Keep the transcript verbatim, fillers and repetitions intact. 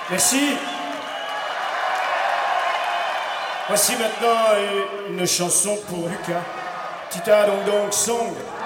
Merci. Voici maintenant une chanson pour Lucas. Tita Dong Dong Song.